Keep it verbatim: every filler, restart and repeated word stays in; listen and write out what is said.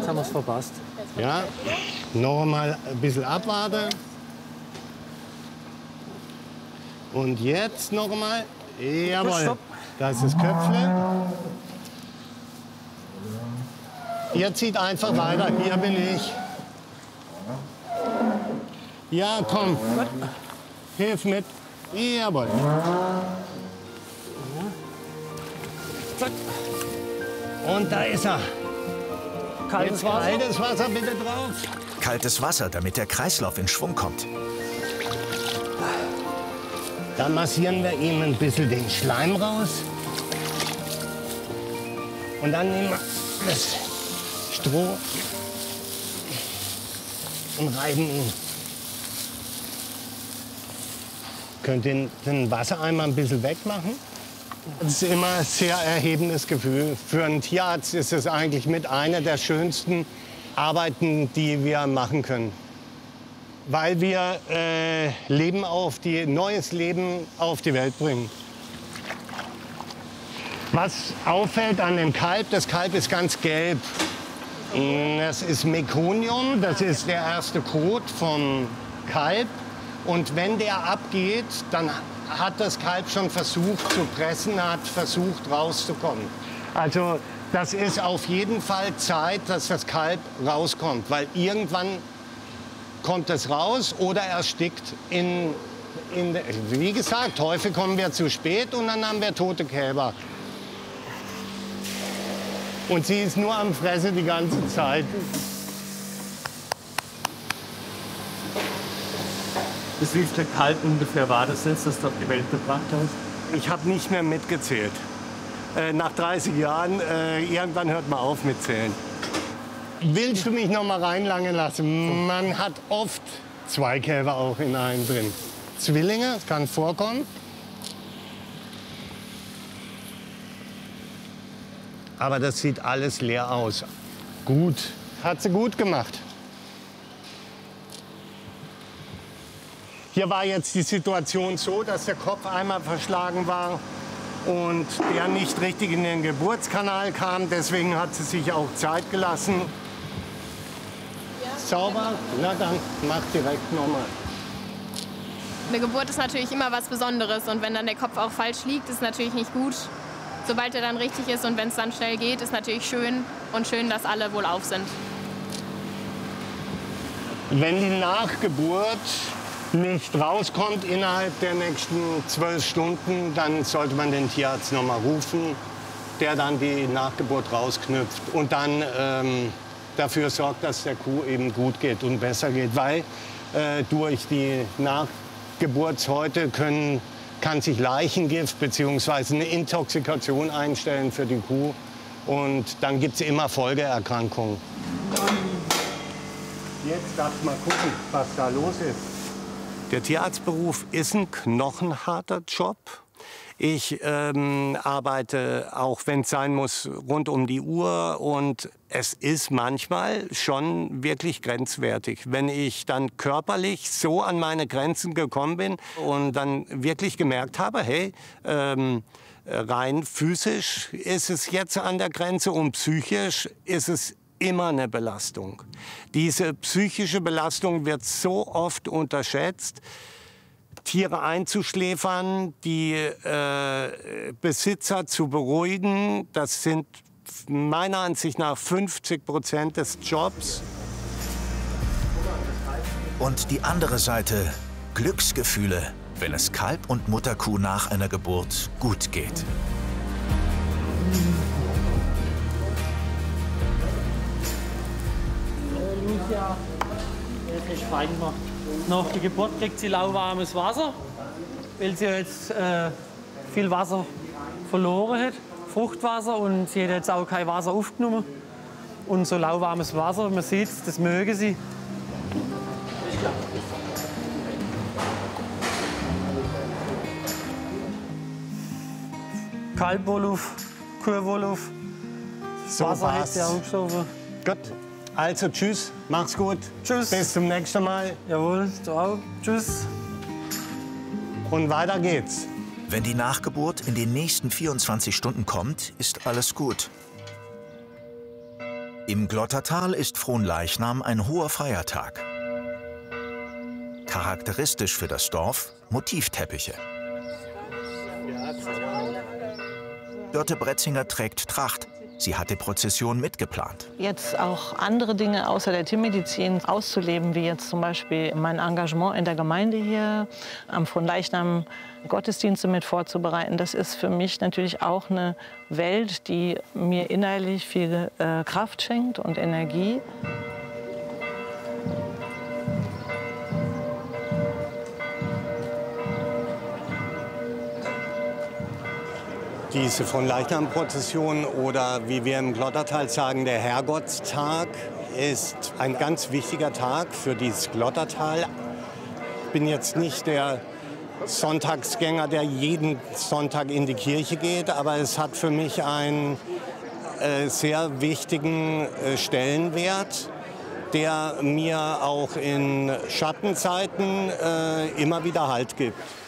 haben wir es verpasst. Ja, noch mal ein bisschen abwarten. Und jetzt noch mal. Jawohl, das ist das Köpfle. Ihr zieht einfach weiter. Hier bin ich. Ja, komm. Hilf mit. Jawohl. Und da ist er. Kaltes Wasser. Kaltes Wasser bitte drauf. Kaltes Wasser, damit der Kreislauf in Schwung kommt. Dann massieren wir ihm ein bisschen den Schleim raus. Und dann nehmen wir das Stroh und reiben ihn. Könnt ihr den Wassereimer ein bisschen wegmachen? Das ist immer ein sehr erhebendes Gefühl. Für einen Tierarzt ist es eigentlich mit einer der schönsten Arbeiten, die wir machen können. Weil wir äh, Leben auf die, neues Leben auf die Welt bringen. Was auffällt an dem Kalb, das Kalb ist ganz gelb. Das ist Mekonium, das ist der erste Kot vom Kalb. Und wenn der abgeht, dann hat das Kalb schon versucht zu pressen, hat versucht rauszukommen. Also das ist auf jeden Fall Zeit, dass das Kalb rauskommt, weil irgendwann kommt es raus oder erstickt in, in, wie gesagt, häufig kommen wir zu spät und dann haben wir tote Kälber. Und sie ist nur am Fressen die ganze Zeit. Das wie viel Kalb ungefähr war das jetzt, das du auf die Welt gebracht hast? Ich habe nicht mehr mitgezählt. Äh, nach dreißig Jahren, äh, irgendwann hört man auf mit Zählen. Willst du mich noch mal reinlangen lassen? Man hat oft zwei Kälber auch in einem drin. Zwillinge, das kann vorkommen. Aber das sieht alles leer aus. Gut, hat sie gut gemacht. Hier war jetzt die Situation so, dass der Kopf einmal verschlagen war und der nicht richtig in den Geburtskanal kam. Deswegen hat sie sich auch Zeit gelassen. Sauber? Na dann, mach direkt nochmal. Eine Geburt ist natürlich immer was Besonderes und wenn dann der Kopf auch falsch liegt, ist natürlich nicht gut. Sobald er dann richtig ist und wenn es dann schnell geht, ist natürlich schön und schön, dass alle wohlauf sind. Wenn die Nachgeburt nicht rauskommt innerhalb der nächsten zwölf Stunden, dann sollte man den Tierarzt noch mal rufen, der dann die Nachgeburt rausknüpft und dann ähm, dafür sorgt, dass der Kuh eben gut geht und besser geht, weil äh, durch die Nachgeburtshäute können, kann sich Leichengift bzw. eine Intoxikation einstellen für die Kuh und dann gibt es immer Folgeerkrankungen. Jetzt darf ich mal gucken, was da los ist. Der Tierarztberuf ist ein knochenharter Job. Ich ähm, arbeite, auch wenn es sein muss, rund um die Uhr. Und es ist manchmal schon wirklich grenzwertig. Wenn ich dann körperlich so an meine Grenzen gekommen bin und dann wirklich gemerkt habe, hey, ähm, rein physisch ist es jetzt an der Grenze und psychisch ist es immer eine Belastung. Diese psychische Belastung wird so oft unterschätzt. Tiere einzuschläfern, die äh, Besitzer zu beruhigen, das sind meiner Ansicht nach fünfzig Prozent des Jobs. Und die andere Seite, Glücksgefühle, wenn es Kalb und Mutterkuh nach einer Geburt gut geht. Lucia, jetzt ist fein gemacht. Nach der Geburt kriegt sie lauwarmes Wasser, weil sie jetzt äh, viel Wasser verloren hat, Fruchtwasser, und sie hat jetzt auch kein Wasser aufgenommen. Und so lauwarmes Wasser, man sieht, das mögen sie. Kalbwolluf, Kuhwolluf, So Wasser hat passt's. sie aufgestoßen. Gut, also tschüss, mach's gut. Tschüss. Bis zum nächsten Mal Jawohl, du auch. Tschüss. und weiter geht's. Wenn die Nachgeburt in den nächsten vierundzwanzig Stunden kommt, ist alles gut. Im Glottertal ist Fronleichnam ein hoher Feiertag. Charakteristisch für das Dorf Motivteppiche. Dörte Bretzinger trägt Tracht. Sie hat die Prozession mitgeplant. Jetzt auch andere Dinge außer der Tiermedizin auszuleben, wie jetzt zum Beispiel mein Engagement in der Gemeinde hier, am Fronleichnam Gottesdienste mit vorzubereiten, das ist für mich natürlich auch eine Welt, die mir innerlich viel äh, Kraft schenkt und Energie. Diese Fronleichnam-Prozession oder wie wir im Glottertal sagen, der Herrgottstag ist ein ganz wichtiger Tag für dieses Glottertal. Ich bin jetzt nicht der Sonntagsgänger, der jeden Sonntag in die Kirche geht, aber es hat für mich einen äh, sehr wichtigen äh, Stellenwert, der mir auch in Schattenzeiten äh, immer wieder Halt gibt.